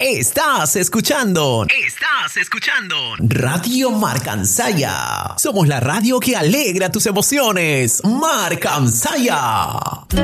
Estás escuchando Radio Marcansaya. Somos la radio que alegra tus emociones. Marcansaya.